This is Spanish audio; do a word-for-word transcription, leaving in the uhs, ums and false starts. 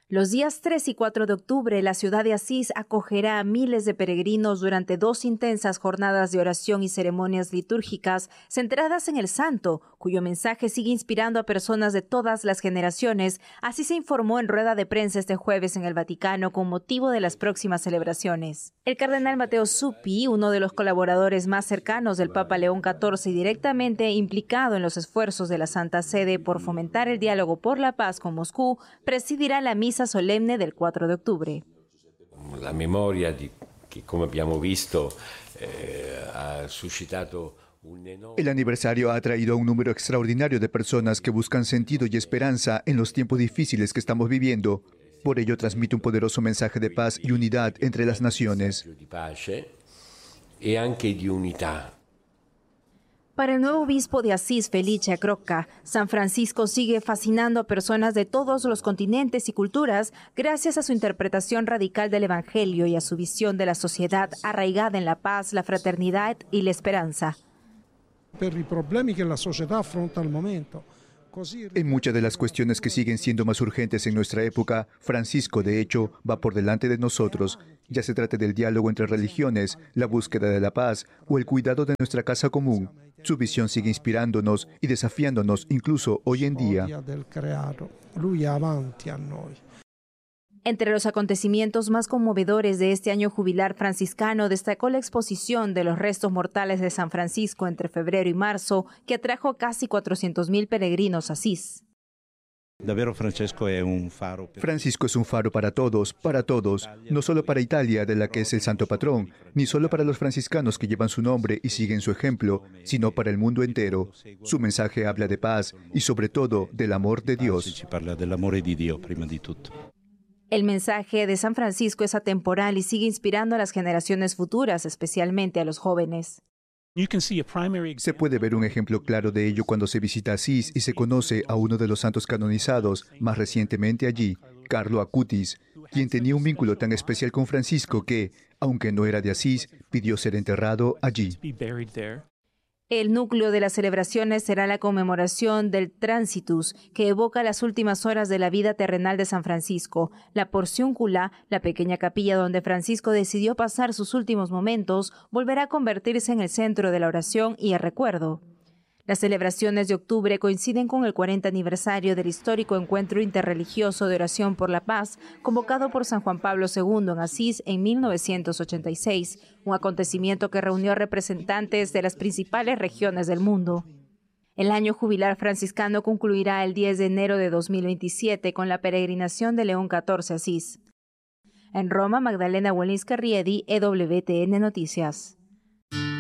Los días tres y cuatro de octubre, la ciudad de Asís acogerá a miles de peregrinos durante dos intensas jornadas de oración y ceremonias litúrgicas centradas en el santo, cuyo mensaje sigue inspirando a personas de todas las generaciones. Así se informó en rueda de prensa este jueves en el Vaticano con motivo de las próximas celebraciones. El cardenal Matteo Zuppi, uno de los colaboradores más cercanos del Papa León catorce y directamente implicado en los esfuerzos de la Santa Sede por fomentar el diálogo por la paz con Moscú, presidirá la misa solemne del cuatro de octubre. La memoria di che, come abbiamo visto, eh, ha suscitato un enorme... El aniversario ha traído a un número extraordinario de personas que buscan sentido y esperanza en los tiempos difíciles que estamos viviendo. Por ello transmite un poderoso mensaje de paz y unidad entre las naciones. ...di pace e anche di unità. Para el nuevo obispo de Asís, Felice Crocca, San Francisco sigue fascinando a personas de todos los continentes y culturas gracias a su interpretación radical del Evangelio y a su visión de la sociedad arraigada en la paz, la fraternidad y la esperanza. Per i problemi che la società affronta al momento. En muchas de las cuestiones que siguen siendo más urgentes en nuestra época, Francisco, de hecho, va por delante de nosotros, ya se trate del diálogo entre religiones, la búsqueda de la paz o el cuidado de nuestra casa común. Su visión sigue inspirándonos y desafiándonos incluso hoy en día. Entre los acontecimientos más conmovedores de este año jubilar franciscano destacó la exposición de los restos mortales de San Francisco entre febrero y marzo, que atrajo a casi cuatrocientos mil peregrinos a Asís. Francisco es un faro para todos, para todos, no solo para Italia, de la que es el santo patrón, ni solo para los franciscanos que llevan su nombre y siguen su ejemplo, sino para el mundo entero. Su mensaje habla de paz y sobre todo del amor de Dios. El mensaje de San Francisco es atemporal y sigue inspirando a las generaciones futuras, especialmente a los jóvenes. Se puede ver un ejemplo claro de ello cuando se visita Asís y se conoce a uno de los santos canonizados más recientemente allí, Carlo Acutis, quien tenía un vínculo tan especial con Francisco que, aunque no era de Asís, pidió ser enterrado allí. El núcleo de las celebraciones será la conmemoración del Transitus, que evoca las últimas horas de la vida terrenal de San Francisco. La Porciúncula, la pequeña capilla donde Francisco decidió pasar sus últimos momentos, volverá a convertirse en el centro de la oración y el recuerdo. Las celebraciones de octubre coinciden con el cuarenta aniversario del histórico encuentro interreligioso de oración por la paz, convocado por San Juan Pablo segundo en Asís en mil novecientos ochenta y seis, un acontecimiento que reunió a representantes de las principales regiones del mundo. El año jubilar franciscano concluirá el diez de enero de dos mil veintisiete con la peregrinación de León catorce a Asís. En Roma, Magdalena Walensky Riedi, E W T N Noticias.